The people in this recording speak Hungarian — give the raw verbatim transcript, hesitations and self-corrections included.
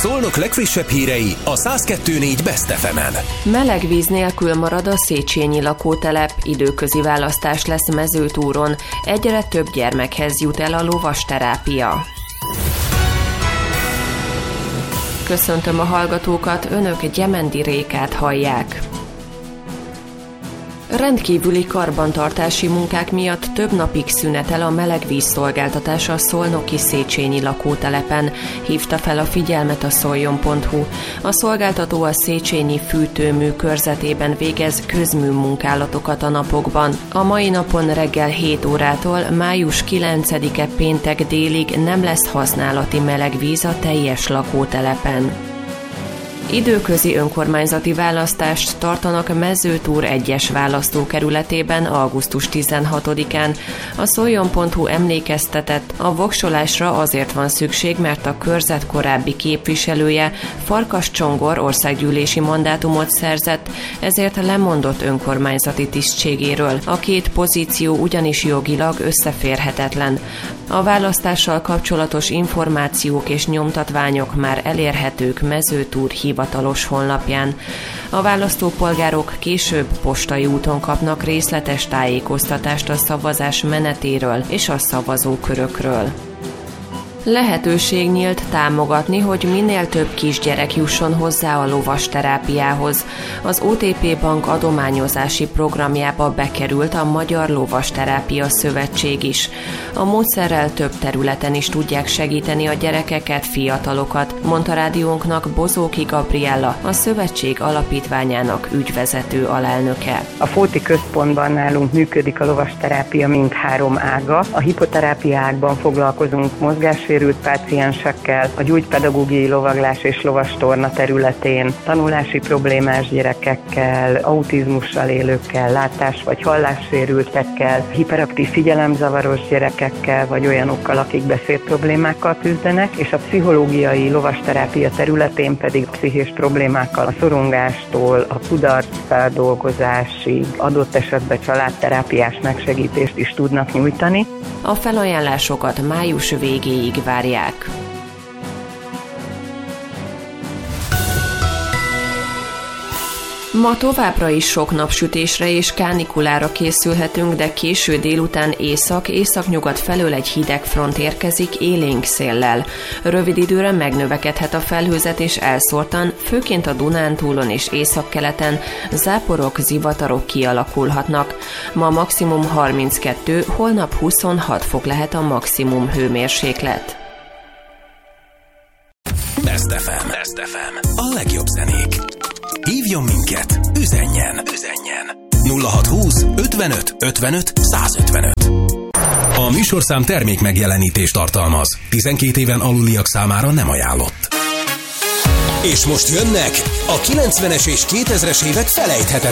Szolnok legfrissebb hírei a száz kettő négy Best ef emen. Meleg víz nélkül marad a Széchenyi lakótelep, időközi választás lesz Mezőtúron, egyre több gyermekhez jut el a lovasterápia. Köszöntöm a hallgatókat, önök Gyemendi Rékát hallják. Rendkívüli karbantartási munkák miatt több napig szünetel a melegvíz szolgáltatása a szolnoki Széchenyi lakótelepen, hívta fel a figyelmet a szoljon pont hu. A szolgáltató a Széchenyi fűtőmű körzetében végez közműmunkálatokat a napokban. A mai napon reggel hét órától május kilencedike péntek délig nem lesz használati melegvíz a teljes lakótelepen. Időközi önkormányzati választást tartanak Mezőtúr egyes választókerületében augusztus tizenhatodikán. A szoljon pont hu emlékeztetett, a voksolásra azért van szükség, mert a körzet korábbi képviselője, Farkas Csongor országgyűlési mandátumot szerzett, ezért lemondott önkormányzati tisztségéről. A két pozíció ugyanis jogilag összeférhetetlen. A választással kapcsolatos információk és nyomtatványok már elérhetők Mezőtúr hivatalos honlapján. A választópolgárok később postai úton kapnak részletes tájékoztatást a szavazás menetéről és a szavazókörökről. Lehetőség nyílt támogatni, hogy minél több kisgyerek jusson hozzá a lovasterápiához. Az o té pé Bank adományozási programjába bekerült a Magyar Lovasterápia Szövetség is. A módszerrel több területen is tudják segíteni a gyerekeket, fiatalokat, mondta rádiónknak Bozóki Gabriella, a szövetség alapítványának ügyvezető alelnöke. A Fóti Központban nálunk működik a lovasterápia mindhárom ága. A hipoterápia ágban foglalkozunk mozgás sérült páciensekkel, a gyógypedagógiai lovaglás és lovastorna területén, tanulási problémás gyerekekkel, autizmussal élőkkel, látás- vagy hallássérültekkel, hiperaktív figyelemzavaros gyerekekkel, vagy olyanokkal, akik beszédproblémákkal küzdenek, és a pszichológiai lovasterápia területén pedig pszichés problémákkal, a szorongástól, a kudarcfeldolgozásig, adott esetben családterápiás megsegítést is tudnak nyújtani. A felajánlásokat május végéig várják. Ma továbbra is sok napsütésre és kánikulára készülhetünk, de késő délután észak-északnyugat felől egy hideg front érkezik élénk széllel. Rövid időre megnövekedhet a felhőzet és elszórtan, főként a Dunántúlon és északkeleten záporok, zivatarok kialakulhatnak. Ma maximum harminckettő, holnap huszonhat fok lehet a maximum hőmérséklet. Best ef em. Best ef em. A legjobb zenék. Hívjon minket, üzenjen, üzenjen. nulla hatszázhúsz ötvenöt ötvenöt százötvenöt. A műsorszám termék megjelenítést tartalmaz. tizenkét éven aluliak számára nem ajánlott. És most jönnek a kilencvenes és kétezres évek felejthetetlen